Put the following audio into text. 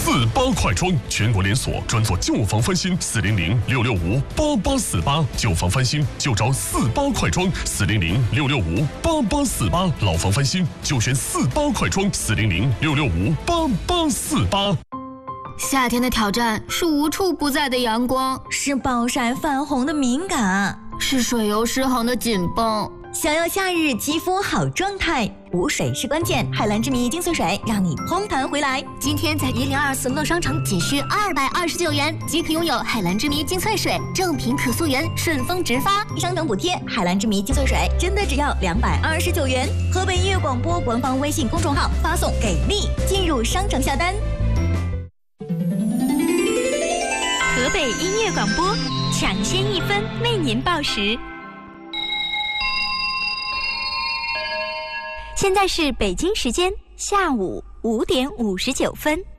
48快装，全国连锁，专做旧房翻新，400-665-8848，旧房翻新就找48快装，400-665-8848，老房翻新就选48快装，400-665-8848。 夏天的挑战是无处不在的阳光， 是暴晒泛红的敏感， 是水油失衡的紧绷。 想要夏日肌肤好状态，补水是关键。海蓝之谜精粹水让你嘭弹回来。 今天在102思乐商城仅需229元即可拥有海蓝之谜精粹水，正品可溯源，顺丰直发， 商城补贴。海蓝之谜精粹水真的只要229元。河北音乐广播官方微信公众号发送给力进入商城下单。 河北音乐广播抢先1分为您报时。现在是北京时间下午5点59分。